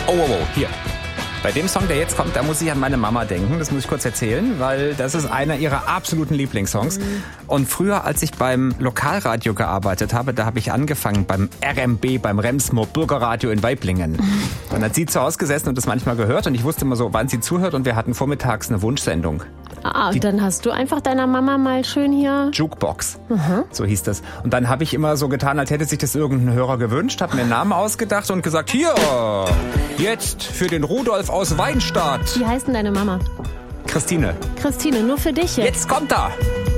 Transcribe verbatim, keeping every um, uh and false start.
Oh, oh, oh, hier. Bei dem Song, der jetzt kommt, da muss ich an meine Mama denken. Das muss ich kurz erzählen, weil das ist einer ihrer absoluten Lieblingssongs. Mhm. Und früher, als ich beim Lokalradio gearbeitet habe, da habe ich angefangen beim R M B, beim Remsmoor Bürgerradio in Waiblingen. Mhm. Dann hat sie zu Hause gesessen und das manchmal gehört. Und ich wusste immer so, wann sie zuhört. Und wir hatten vormittags eine Wunschsendung. Ah, und dann hast du einfach deiner Mama mal schön hier... Jukebox, mhm. so hieß das. Und dann habe ich immer so getan, als hätte sich das irgendein Hörer gewünscht, habe mir einen Namen ausgedacht und gesagt, hier, jetzt für den Rudolf aus Weinstadt. Wie heißt denn deine Mama? Christine. Christine, nur für dich jetzt. Jetzt kommt er.